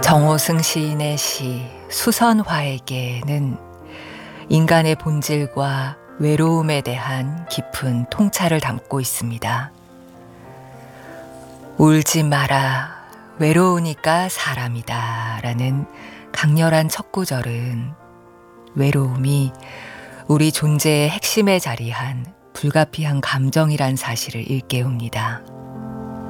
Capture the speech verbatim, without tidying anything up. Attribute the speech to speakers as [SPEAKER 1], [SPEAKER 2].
[SPEAKER 1] 정호승 시인의 시 수선화에게는 인간의 본질과 외로움에 대한 깊은 통찰을 담고 있습니다. 울지 마라, 외로우니까 사람이다 라는 강렬한 첫 구절은 외로움이 우리 존재의 핵심에 자리한 불가피한 감정이란 사실을 일깨웁니다.